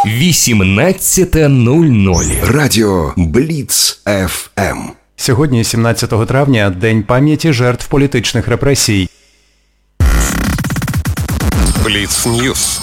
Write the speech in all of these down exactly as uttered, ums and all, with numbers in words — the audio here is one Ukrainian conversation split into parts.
вісімнадцята нуль нуль. Радіо Бліц еф ем. Сьогодні, сімнадцятого травня, День пам'яті жертв політичних репресій. Бліц Ньюс.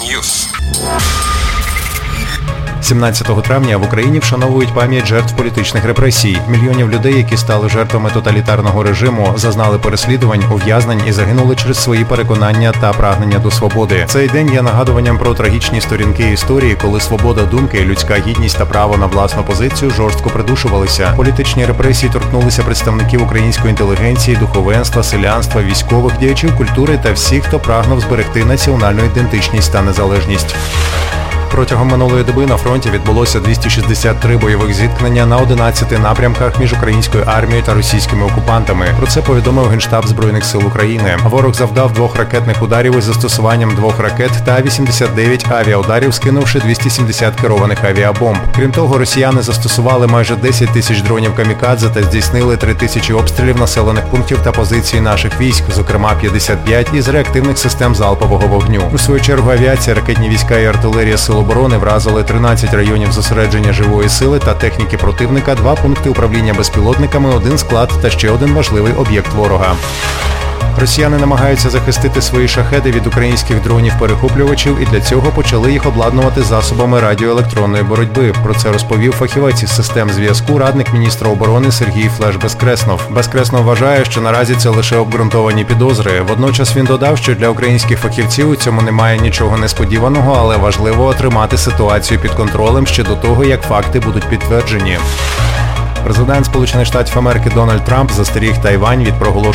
сімнадцятого травня в Україні вшановують пам'ять жертв політичних репресій. Мільйонів людей, які стали жертвами тоталітарного режиму, зазнали переслідувань, ув'язнень і загинули через свої переконання та прагнення до свободи. Цей день є нагадуванням про трагічні сторінки історії, коли свобода думки, людська гідність та право на власну позицію жорстко придушувалися. Політичні репресії торкнулися представників української інтелігенції, духовенства, селянства, військових, діячів культури та всіх, хто прагнув зберегти національну ідентичність та незалежність. Протягом минулої доби на фронті відбулося двісті шістдесят три бойових зіткнення на одинадцяти напрямках між українською армією та російськими окупантами. Про це повідомив Генштаб Збройних сил України. Ворог завдав двох ракетних ударів із застосуванням двох ракет та вісімдесят дев'ять авіаударів, скинувши двісті сімдесят керованих авіабомб. Крім того, росіяни застосували майже десять тисяч дронів камікадзе та здійснили три тисячі обстрілів населених пунктів та позицій наших військ, зокрема п'ятдесят п'ять із реактивних систем залпового вогню. У свою чергу авіація, ракетні війська і артилерія сил оборони вразили тринадцять районів зосередження живої сили та техніки противника, два пункти управління безпілотниками, один склад та ще один важливий об'єкт ворога. Росіяни намагаються захистити свої шахеди від українських дронів-перехоплювачів і для цього почали їх обладнувати засобами радіоелектронної боротьби. Про це розповів фахівець із систем зв'язку, радник міністра оборони Сергій Флеш Безкреснов. Безкреснов вважає, що наразі це лише обґрунтовані підозри. Водночас він додав, що для українських фахівців у цьому немає нічого несподіваного, але важливо тримати ситуацію під контролем ще до того, як факти будуть підтверджені. Президент Сполучених Штатів Америки Дональд Трамп застеріг Тайвань від проголошення